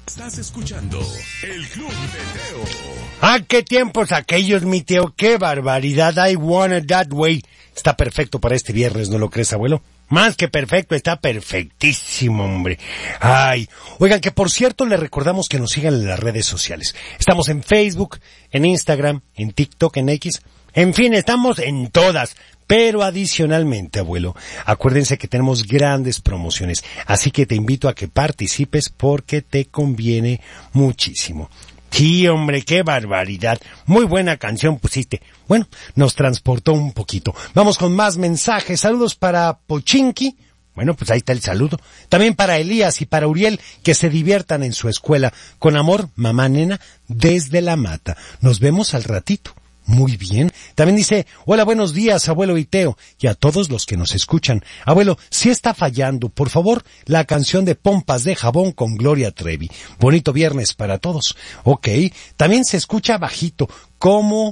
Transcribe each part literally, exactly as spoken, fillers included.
Estás escuchando el Club de Teo. ¡Ah, qué tiempos aquellos, mi Teo! ¡Qué barbaridad! I want it that way. Está perfecto para este viernes, ¿no lo crees, abuelo? Más que perfecto, está perfectísimo, hombre. Ay, oigan, que por cierto le recordamos que nos sigan en las redes sociales. Estamos en Facebook, en Instagram, en TikTok, en X. En fin, estamos en todas. Pero adicionalmente, abuelo, acuérdense que tenemos grandes promociones. Así que te invito a que participes porque te conviene muchísimo. Sí, hombre, qué barbaridad. Muy buena canción pusiste. Bueno, nos transportó un poquito. Vamos con más mensajes. Saludos para Pochinki. Bueno, pues ahí está el saludo. También para Elías y para Uriel, que se diviertan en su escuela. Con amor, mamá nena, desde La Mata. Nos vemos al ratito. Muy bien. También dice, hola, buenos días, abuelo y Teo, y a todos los que nos escuchan. Abuelo, si está fallando, por favor, la canción de Pompas de Jabón con Gloria Trevi. Bonito viernes para todos. Ok, también se escucha bajito. ¿Cómo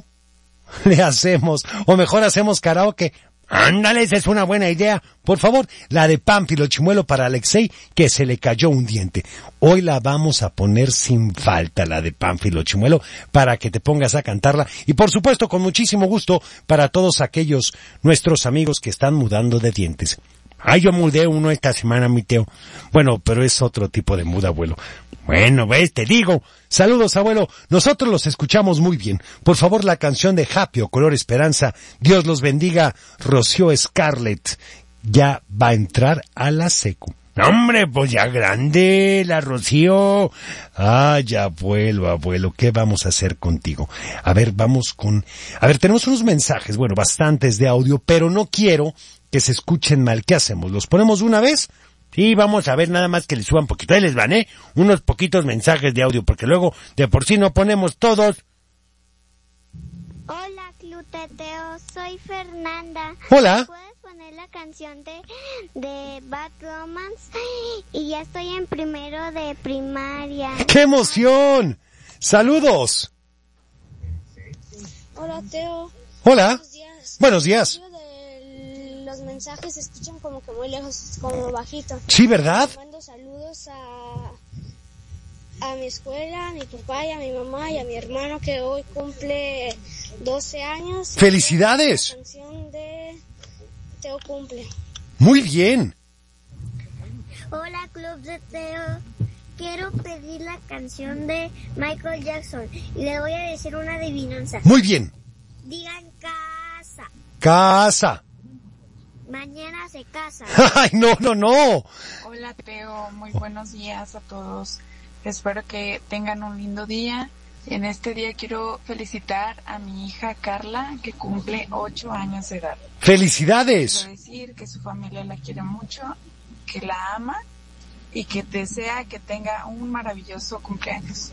le hacemos? O mejor hacemos karaoke. Ándale, esa es una buena idea. Por favor, la de Pánfilo Chimuelo para Alexei, que se le cayó un diente. Hoy la vamos a poner sin falta, la de Pánfilo Chimuelo, para que te pongas a cantarla. Y por supuesto, con muchísimo gusto, para todos aquellos nuestros amigos que están mudando de dientes. Ay, yo mudé uno esta semana, mi Teo. Bueno, pero es otro tipo de muda, abuelo. Bueno, ves, te digo. Saludos, abuelo. Nosotros los escuchamos muy bien. Por favor, la canción de Happy o Color Esperanza. Dios los bendiga. Rocío Scarlett ya va a entrar a la secu. ¡Hombre, pues ya grande la Rocío! ¡Ay, abuelo, abuelo! ¿Qué vamos a hacer contigo? A ver, vamos con... A ver, tenemos unos mensajes, bueno, bastantes de audio, pero no quiero que se escuchen mal. ¿Qué hacemos? ¿Los ponemos una vez? Sí, vamos a ver, nada más que les suban poquito. Ahí les van, ¿eh? Unos poquitos mensajes de audio, porque luego de por sí no ponemos todos. Hola, Club de Teo, soy Fernanda. Hola. ¿Puedes poner la canción de, de Bad Romance? Y ya estoy en primero de primaria. ¡Qué emoción! ¡Saludos! Hola, Teo. Hola. Buenos días. Buenos días. Los mensajes se escuchan como que muy lejos, como bajito. Sí, ¿verdad? Mando saludos a, a mi escuela, a mi papá y a mi mamá y a mi hermano que hoy cumple doce años. ¡Felicidades! La canción de Teo cumple. Muy bien. Hola, Club de Teo. Quiero pedir la canción de Michael Jackson y le voy a decir una adivinanza. Muy bien. Digan casa. Casa. Mañana se casa. ¡Ay, no, no, no! Hola, Teo. Muy buenos días a todos. Espero que tengan un lindo día. En este día quiero felicitar a mi hija Carla, que cumple ocho años de edad. ¡Felicidades! Quiero decir que su familia la quiere mucho, que la ama y que desea que tenga un maravilloso cumpleaños.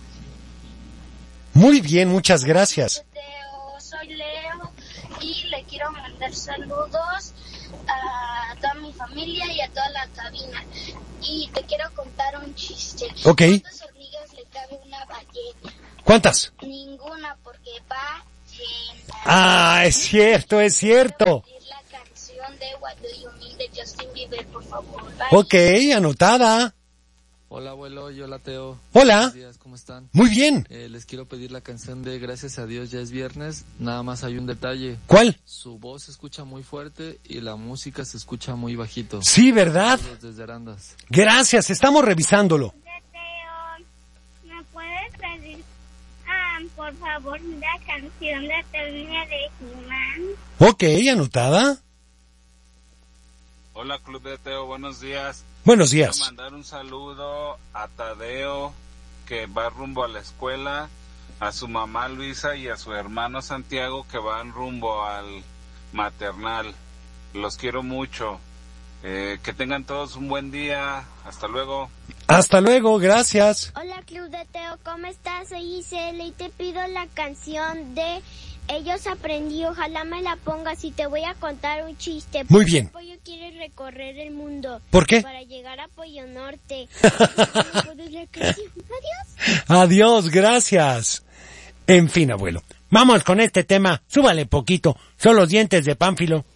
Muy bien, muchas gracias. Teo, soy Leo y le quiero mandar saludos a toda mi familia y a toda la cabina. Y te quiero contar un chiste. Ok. ¿Cuántas hormigas le cabe una ballena? ¿Cuántas? Ninguna, porque va llena. Ah, es cierto, es cierto. La canción de What Do You Mean de Justin Bieber, por favor. Bye. Ok, anotada. Hola, abuelo, yo la Teo. Hola. Buenos días, ¿cómo están? Muy bien. Eh, les quiero pedir la canción de Gracias a Dios ya es viernes. Nada más hay un detalle. ¿Cuál? Su voz se escucha muy fuerte y la música se escucha muy bajito. Sí, ¿verdad? Saludos desde Arandas. Gracias, estamos revisándolo. Teo, ¿me puedes pedir, ah, por favor, la canción de Termina de He-Man? Ok, anotada. Hola, Club de Teo, buenos días. Buenos días. Quiero mandar un saludo a Tadeo, que va rumbo a la escuela, a su mamá Luisa y a su hermano Santiago, que van rumbo al maternal. Los quiero mucho. Eh, que tengan todos un buen día. Hasta luego. Hasta luego, gracias. Hola, Club de Teo, ¿cómo estás? Soy Giselle y te pido la canción de Ellos Aprendí, ojalá me la pongas y te voy a contar un chiste. Muy bien. Pollo quiere recorrer el mundo. ¿Por qué? Para llegar a Pollo Norte. Adiós. Adiós, gracias. En fin, abuelo. Vamos con este tema. Súbale poquito. Son los dientes de Pánfilo.